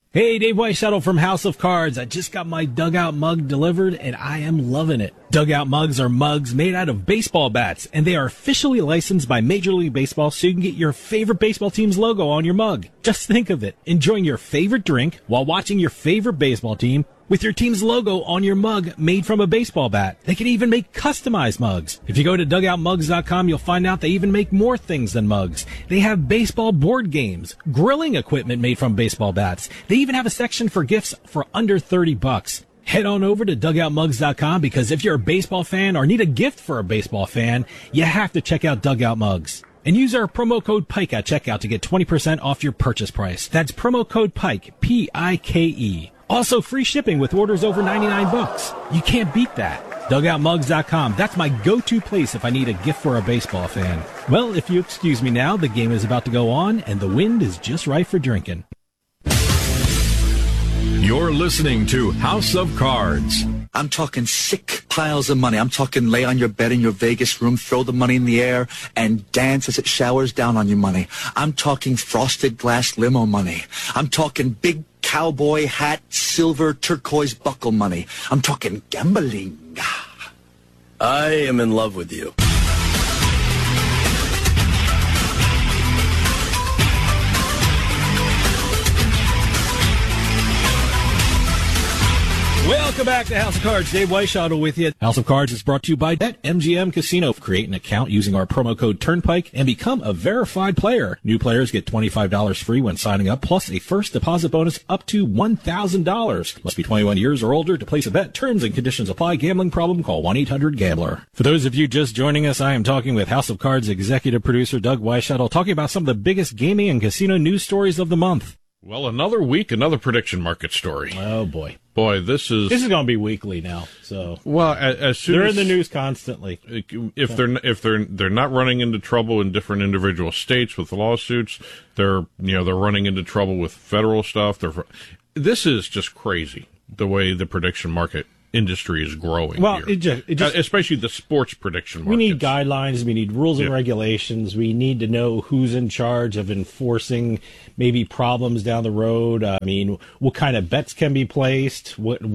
Hey, Dave Weishuttle from House of Cards. I just got my Dugout mug delivered, and I am loving it. Dugout mugs are mugs made out of baseball bats, and they are officially licensed by Major League Baseball, so you can get your favorite baseball team's logo on your mug. Just think of it, enjoying your favorite drink while watching your favorite baseball team with your team's logo on your mug made from a baseball bat. They can even make customized mugs. If you go to dugoutmugs.com, you'll find out they even make more things than mugs. They have baseball board games, grilling equipment made from baseball bats. They even have a section for gifts for under $30. Head on over to dugoutmugs.com because if you're a baseball fan or need a gift for a baseball fan, you have to check out Dugout Mugs. And use our promo code PIKE at checkout to get 20% off your purchase price. That's promo code PIKE, P-I-K-E. Also, free shipping with orders over $99. You can't beat that. DugoutMugs.com. That's my go-to place if I need a gift for a baseball fan. Well, if you excuse me now, the game is about to go on, and the wind is just right for drinking. You're listening to House of Cards. I'm talking sick piles of money. I'm talking lay on your bed in your Vegas room, throw the money in the air, and dance as it showers down on you money. I'm talking frosted glass limo money. I'm talking big cowboy hat, silver turquoise buckle money. I'm talking gambling. I am in love with you. Welcome back to House of Cards. Dave Weishuttle with you. House of Cards is brought to you by BetMGM Casino. Create an account using our promo code Turnpike and become a verified player. New players get $25 free when signing up, plus a first deposit bonus up to $1,000. Must be 21 years or older to place a bet. Terms and conditions apply. Gambling problem? Call 1-800-GAMBLER. For those of you just joining us, I am talking with House of Cards executive producer Doug Weishuttle, talking about some of the biggest gaming and casino news stories of the month. Well, another week, another prediction market story. Oh boy. Boy, this is going to be weekly now. So well, as soon they're as in the news constantly. If they're not running into trouble in different individual states with lawsuits, they're running into trouble with federal stuff. This is just crazy the way the prediction market industry is growing. Well, here. It just especially the sports prediction market. We need guidelines. We need rules and regulations. We need to know who's in charge of enforcing maybe problems down the road. I mean, what kind of bets can be placed?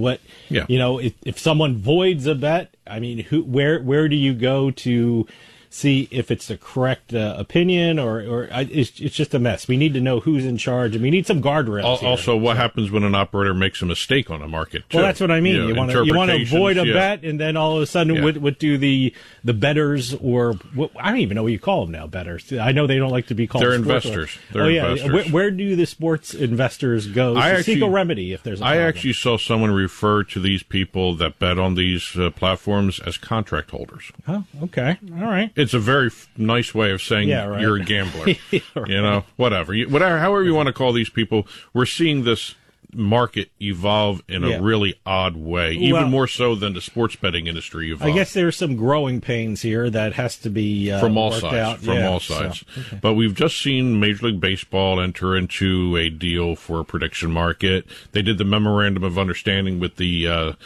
If someone voids a bet, I mean, where do you go to see if it's the correct opinion or it's just a mess. We need to know who's in charge, and we need some guardrails. Also, what happens when an operator makes a mistake on a market, too? Well, that's what I mean. You want to avoid a bet, and then all of a sudden, what do the bettors, or I don't even know what you call them now, bettors. I know they don't like to be called. They're investors. Investors. Where do the sports investors go to seek a remedy if there's a problem? I actually saw someone refer to these people that bet on these platforms as contract holders. Oh, okay. All right. It's a very nice way of saying you're a gambler. Right. Whatever. However you want to call these people, we're seeing this market evolve in a really odd way, even more so than the sports betting industry evolved. I guess there's some growing pains here that has to be from all worked sides. out. Okay. But we've just seen Major League Baseball enter into a deal for a prediction market. They did the memorandum of understanding with the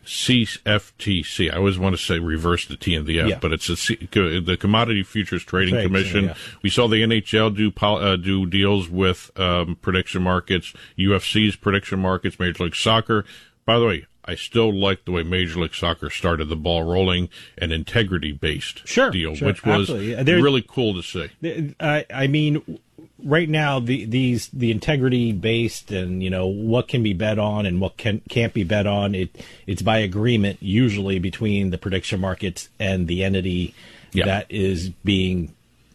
CFTC. I always want to say reverse the T and the F, but it's the Commodity Futures Trading Commission. We saw the NHL do deals with prediction markets, UFC's prediction markets, Major League Soccer. By the way, I still like the way Major League Soccer started the ball rolling, an integrity-based deal, which was really cool to see. I mean, right now, the integrity based and what can be bet on and what can't be bet on, it's by agreement usually between the prediction markets and the entity that is being.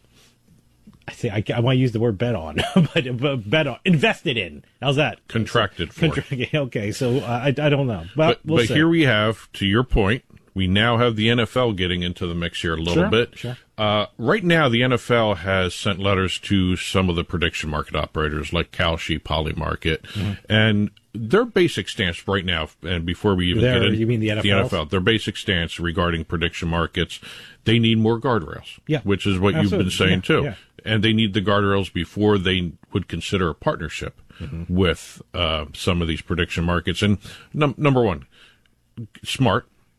I want to use the word bet on, but bet on, invested in. How's that? Contracted for. Okay, so I don't know, but here we have, to your point, we now have the NFL getting into the mix here a little bit. Sure. Right now, the NFL has sent letters to some of the prediction market operators like Kalshi, Polymarket, and their basic stance right now, and before we even get into you mean the NFL? Their basic stance regarding prediction markets, they need more guardrails, which is what you've been saying too. Yeah. And they need the guardrails before they would consider a partnership with some of these prediction markets. And number one, smart.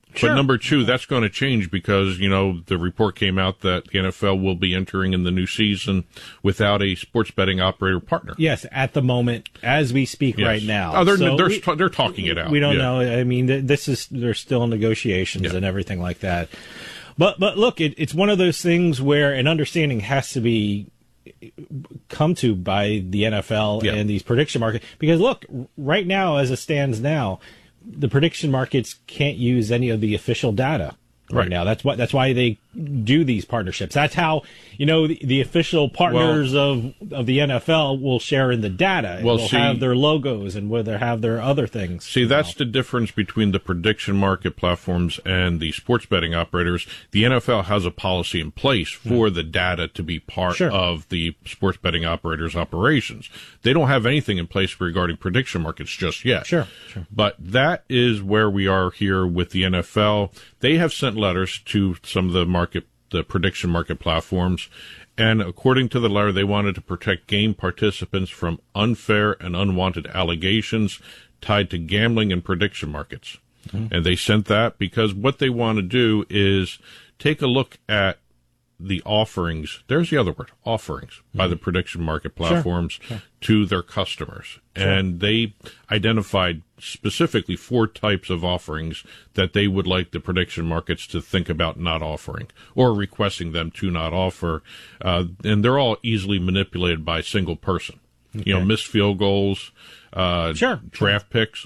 But number two, that's going to change because, the report came out that the NFL will be entering in the new season without a sports betting operator partner. Yes, at the moment, as we speak right now. Oh, they're talking it out. We don't know. I mean, there's still negotiations and everything like that. But look, it's one of those things where an understanding has to be come to by the NFL and these prediction markets. Because look, right now, as it stands now, the prediction markets can't use any of the official data right now. That's why they do these partnerships. That's how, the official partners of the NFL will share in the data. Will have their logos and will have their other things. See, that's the difference between the prediction market platforms and the sports betting operators. The NFL has a policy in place for the data to be part of the sports betting operators' operations. They don't have anything in place regarding prediction markets just yet. Sure. But that is where we are here with the NFL. They have sent letters to some of the prediction market platforms, and according to the letter, they wanted to protect game participants from unfair and unwanted allegations tied to gambling and prediction markets. And they sent that because what they want to do is take a look at the offerings, there's the other word, offerings, by the prediction market platforms to their customers. And they identified specifically 4 types of offerings that they would like the prediction markets to think about not offering or requesting them to not offer. And they're all easily manipulated by a single person. Missed field goals, draft picks,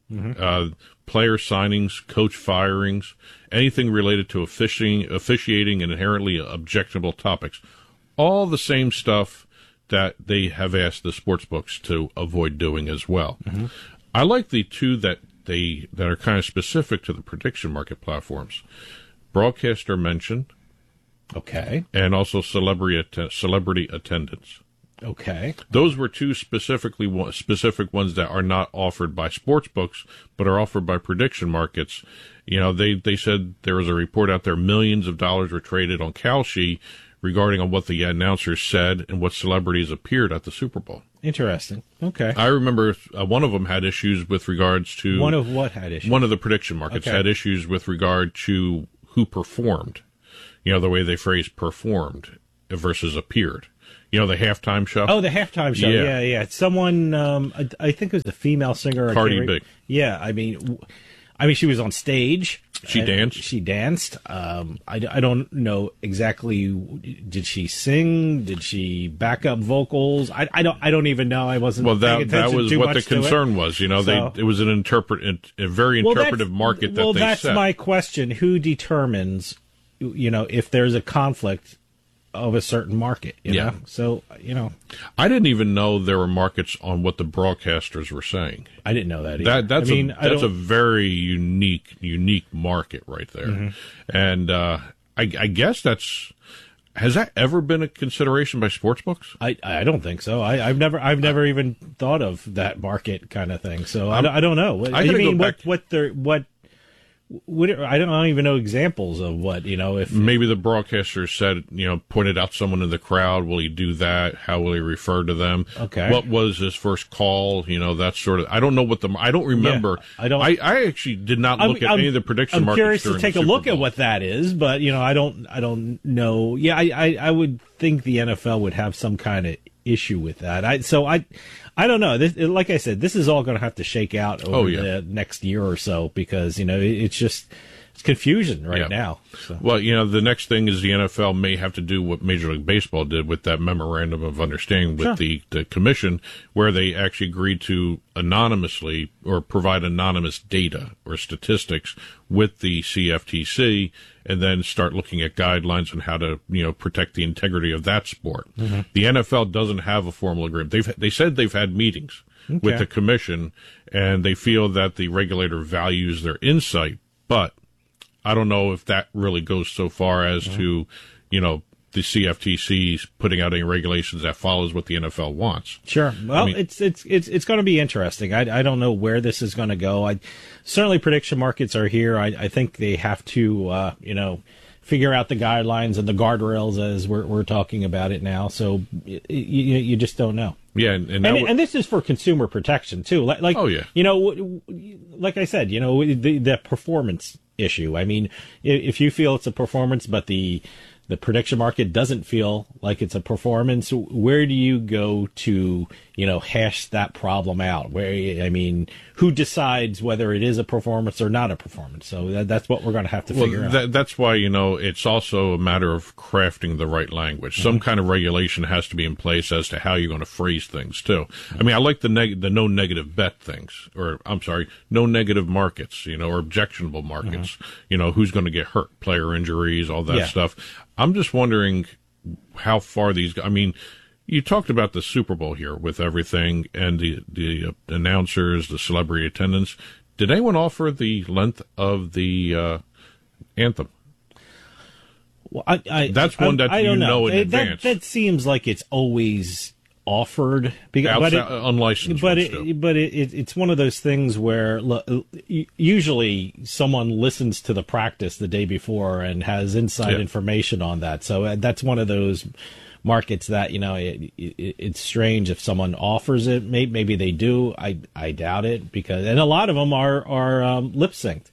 player signings, coach firings, anything related to officiating and inherently objectionable topics. All the same stuff that they have asked the sports books to avoid doing as well. I like the 2 that are kind of specific to the prediction market platforms. Broadcaster mention. Okay. And also celebrity attendance. Okay. Those were 2 specific ones that are not offered by sports books, but are offered by prediction markets. They said there was a report out there, millions of dollars were traded on Kalshi regarding on what the announcers said and what celebrities appeared at the Super Bowl. Interesting. Okay. I remember one of them had issues with regards to... One of what had issues? One of the prediction markets had issues with regard to who performed. The way they phrase performed versus appeared. The halftime show? Oh, the halftime show. Yeah. Someone, I think it was a female singer. Cardi B. Yeah, I mean, she was on stage. She danced. I don't know exactly. Did she sing? Did she back up vocals? I don't even know. I wasn't. Well, paying attention that was too what much the concern was. It was a very interpretive market that they set. Well, that's my question. Who determines, if there's a conflict of a certain market, you know? So, I didn't even know there were markets on what the broadcasters were saying. I didn't know that either. That's a very unique market right there. And I guess has that ever been a consideration by sportsbooks? I don't think so. I've never even thought of that market kind of thing. So I don't know. I don't even know examples of what, if maybe the broadcaster said, pointed out someone in the crowd. Will he do that? How will he refer to them? Okay. What was his first call? That sort of, I don't know I don't remember. Yeah, I actually did not look at any of the prediction markets. I'm curious to take a look at what that is, but, I don't know. Yeah, I would think the NFL would have some kind of issue with that. I don't know. Like I said, this is all going to have to shake out over the next year or so because, it's confusion right now. So. Well, the next thing is the NFL may have to do what Major League Baseball did with that memorandum of understanding with the commission, where they actually agreed to anonymously or provide anonymous data or statistics with the CFTC, and then start looking at guidelines on how to, protect the integrity of that sport. The NFL doesn't have a formal agreement. They said they've had meetings with the commission, and they feel that the regulator values their insight, but I don't know if that really goes so far as to, the CFTC's putting out any regulations that follows what the NFL wants. Sure. Well, it's going to be interesting. I don't know where this is going to go. Certainly prediction markets are here. I think they have to, figure out the guidelines and the guardrails as we're talking about it now. So you just don't know. Yeah, and this is for consumer protection too. Like, like I said, the performance issue. I mean, if you feel it's a performance, but the prediction market doesn't feel like it's a performance, where do you go to, hash that problem out? Who decides whether it is a performance or not a performance? So that's what we're going to have to figure out. That's why, it's also a matter of crafting the right language. Some kind of regulation has to be in place as to how you're going to phrase things, too. I mean, I like the no negative bet things, or I'm sorry, no negative markets, or objectionable markets. Who's going to get hurt, player injuries, all that stuff. I'm just wondering how far you talked about the Super Bowl here with everything and the announcers, the celebrity attendance. Did anyone offer the length of the anthem? Well, that's one that I don't know in advance. That seems like it's always offered, unlicensed. But it's one of those things where usually someone listens to the practice the day before and has inside information on that. So that's one of those markets that it's strange if someone offers it. Maybe they do. I doubt it, and a lot of them are lip synced.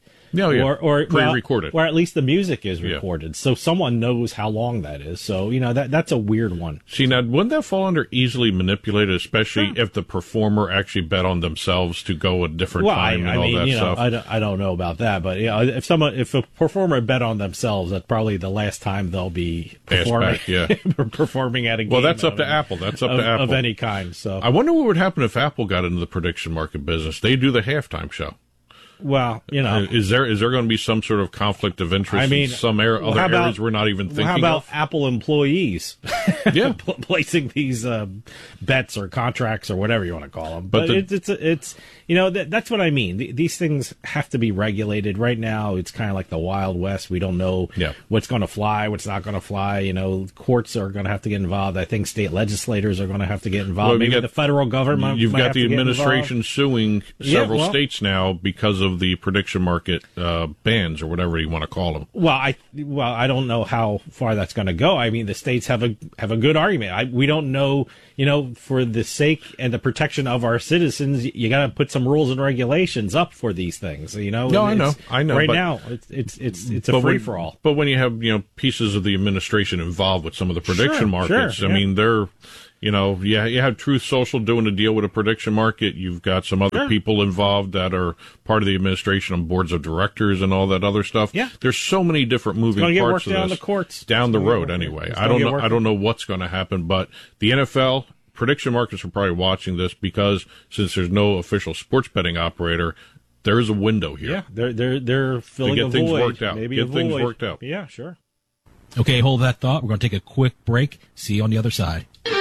Or pre-recorded, or at least the music is recorded, so someone knows how long that is. So that's a weird one. See, now wouldn't that fall under easily manipulated, especially if the performer actually bet on themselves to go a different time and all that stuff? I don't know about that, but if a performer bet on themselves, that's probably the last time they'll be performing. Performing at a game. Well, that's up to Apple. That's up to Apple of any kind. So I wonder what would happen if Apple got into the prediction market business. They do the halftime show. Well, is there going to be some sort of conflict of interest in some other areas we're not even thinking of? How about Apple employees Yeah. placing these bets or contracts or whatever you want to call them? But it's that's what I mean. These things have to be regulated. Right now, it's kind of like the Wild West. We don't know what's going to fly, what's not going to fly. Courts are going to have to get involved. I think state legislators are going to have to get involved. Maybe the federal government. You've got the administration suing several states now because of the prediction market bans or whatever you want to call them. Well, I don't know how far that's going to go. I mean, the states have a good argument. We don't know. For the sake and the protection of our citizens, you got to put some rules and regulations up for these things. No, I know. Right now, it's a free for all. But when you have pieces of the administration involved with some of the prediction markets, I mean, they're. You have Truth Social doing a deal with a prediction market. You've got some other people involved that are part of the administration on boards of directors and all that other stuff. Yeah. There's so many different moving parts of this. Down the courts. Down the road, anyway. I don't know what's going to happen, but the NFL prediction markets are probably watching this because since there's no official sports betting operator, there is a window here. Yeah, they're filling to get a things void. worked out. Maybe get things worked out. Yeah, sure. Okay, hold that thought. We're going to take a quick break. See you on the other side.